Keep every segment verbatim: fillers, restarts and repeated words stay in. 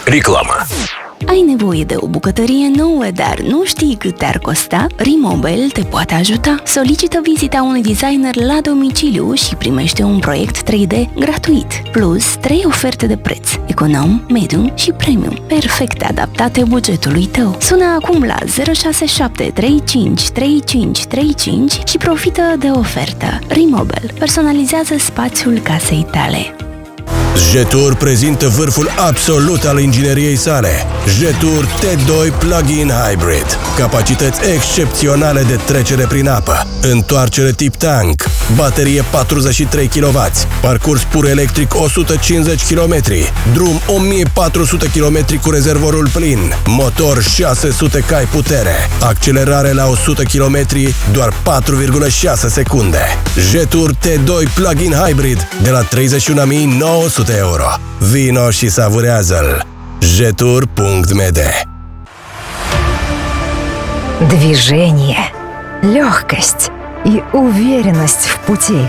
Reclamă. Ai nevoie de o bucătărie nouă, dar nu știi cât te-ar costa? Remobile te poate ajuta. Solicită vizita unui designer la domiciliu și primește un proiect trei D gratuit, plus trei oferte de preț: econom, medium și premium, perfect adaptate bugetului tău. Sună acum la zero șase șapte trei cinci trei cinci trei cinci și profită de ofertă. Remobile personalizează spațiul casei tale. Jetur prezintă vârful absolut al ingineriei sale. Jetur T doi Plug-in Hybrid. Capacități excepționale de trecere prin apă, întoarcere tip tank, baterie patruzeci și trei kilowați, parcurs pur electric o sută cincizeci de kilometri, drum o mie patru sute de kilometri cu rezervorul plin, motor șase sute cai putere, accelerare la o sută de kilometri, doar patru virgulă șase secunde. Jetur T doi Plug-in Hybrid de la treizeci și unu mii nouă sute euro. Vino și savurează-l. jetur punct m d. Движение, легкость и уверенность в пути.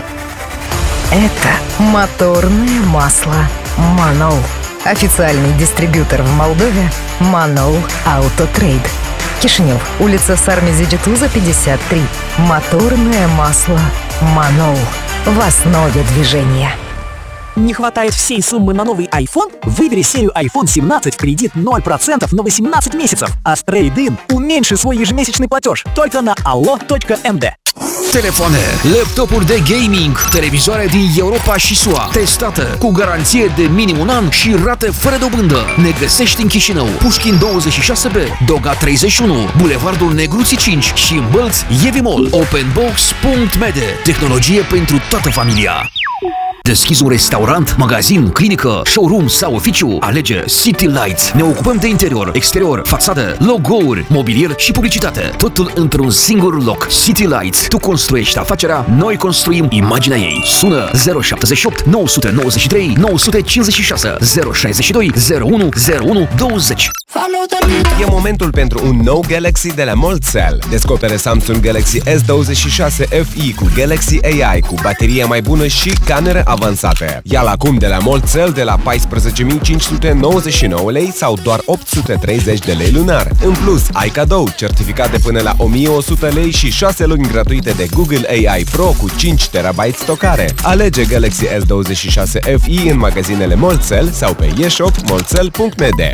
Это моторное масло Манол. Официальный дистрибьютор в Молдове Манол Автотрейд. Кишинев, улица Сармезидитуза, пятьдесят три. Моторное масло Манол в основе движения. Не хватает всей суммы на новый iPhone? Выбери серию айфон семнадцать в кредит ноль процентов на восемнадцать месяцев. А с трейд-ин уменьши свой ежемесячный платеж только на алло точка эм дэ. Telefoane, laptopuri de gaming, televizoare din Europa și S U A, testată cu garanție de minim un an și rate fără dobândă. Ne găsești în Chișinău, Pușkin douăzeci și șase B, Doga treizeci și unu, Bulevardul Negruții cinci și în Bălți, Yevimol. openbox punct m d. Tehnologie pentru toată familia. Deschizi un restaurant, magazin, clinică, showroom sau oficiu? Alege City Lights. Ne ocupăm de interior, exterior, fațadă, logo-uri, mobilier și publicitate. Totul într-un singur loc. City Lights. Tu construiești afacerea, noi construim imaginea ei. Sună zero șapte opt nouă nouă trei nouă cinci șase zero șase doi zero unu zero unu douăzeci. E momentul pentru un nou Galaxy de la Moltcell. Descopere Samsung Galaxy S douăzeci și șase F E cu Galaxy A I, cu baterie mai bună și cameră avansată. Ia-l acum de la Moltcell de la paisprezece mii cinci sute nouăzeci și nouă lei sau doar opt sute treizeci de lei lunar. În plus, ai cadou certificat de până la o mie o sută lei și șase luni gratuite de Google A I Pro cu cinci terabyte stocare. Alege Galaxy S douăzeci și șase F E în magazinele Moltcell sau pe e shop moltcell punct m d.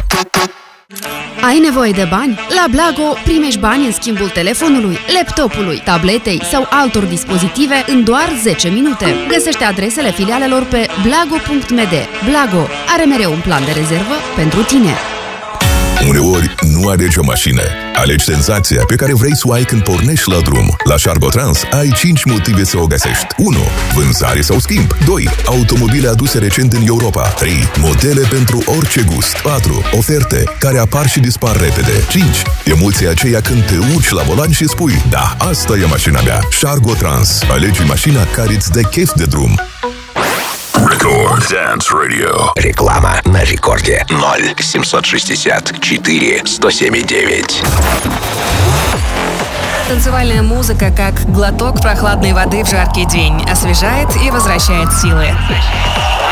Ai nevoie de bani? La Blago primești bani în schimbul telefonului, laptopului, tabletei sau altor dispozitive în doar zece minute. Găsește adresele filialelor pe blago punct m d. Blago are mereu un plan de rezervă pentru tine. Uneori nu alegi o mașină, alegi senzația pe care vrei să o ai când pornești la drum. La Shargotrans ai cinci motive să o găsești. unu. Vânzare sau schimb. doi. Automobile aduse recent în Europa. trei. Modele pentru orice gust. patru. Oferte care apar și dispar repede. cinci. Emoția aceea când te urci la volan și spui: da, asta e mașina mea. Shargotrans. Alegi mașina care îți dă chef de drum. Record Dance Radio. Реклама на рекорде ноль семьсот шестьдесят четыре сто семь девять. Танцевальная музыка, как глоток прохладной воды в жаркий день, освежает и возвращает силы.